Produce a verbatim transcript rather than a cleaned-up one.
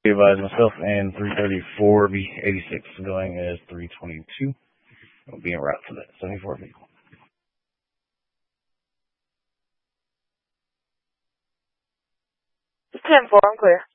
Advise myself and three thirty-four B eighty-six going as three twenty-two. I'll be en route to that seventy-four vehicle. ten four, I'm clear.